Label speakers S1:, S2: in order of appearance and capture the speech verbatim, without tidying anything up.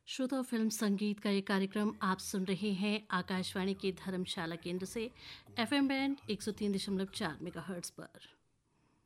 S1: श्रोता फिल्म संगीत का ये कार्यक्रम आप सुन रहे हैं आकाशवाणी के धर्मशाला केंद्र से एफएम बैंड एक सौ तीन दशमलव चार मेगाहर्ट्ज पर।